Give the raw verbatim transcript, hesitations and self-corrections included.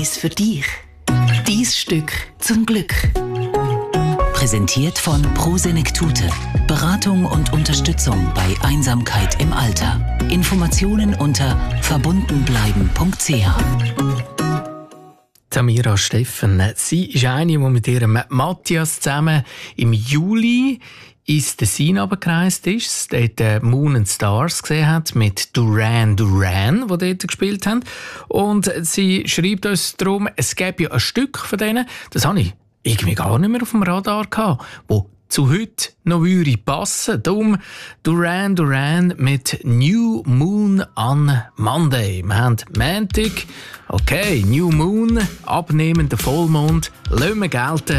Eins für dich. Dies Stück zum Glück. Präsentiert von Pro Senectute. Beratung und Unterstützung bei Einsamkeit im Alter. Informationen unter verbundenbleiben punkt c h. Samira Steffen, sie ist eine, die mit ihrem Matthias zusammen im Juli ins Tessin runtergereist ist, dort Moon and Stars gesehen hat mit Duran Duran, die dort gespielt haben. Und sie schreibt uns darum, es gäbe ja ein Stück von denen, das habe ich irgendwie gar nicht mehr auf dem Radar gehabt, wo zu heute noch würde passen. Darum Duran Duran mit New Moon on Monday. Wir haben Montag, okay, New Moon, abnehmender Vollmond, lassen wir gelten.